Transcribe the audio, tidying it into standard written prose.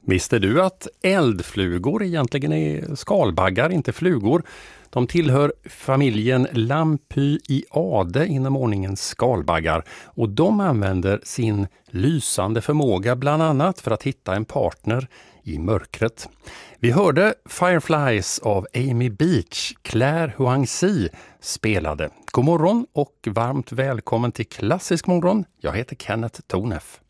Visste du att eldflugor egentligen är skalbaggar, inte flugor? De tillhör familjen Lampyiade inom ordningen skalbaggar och de använder sin lysande förmåga bland annat för att hitta en partner i mörkret. Vi hörde Fireflies av Amy Beach, Claire Huangzi spelade. God morgon och varmt välkommen till Klassisk morgon. Jag heter Kenneth Tonef.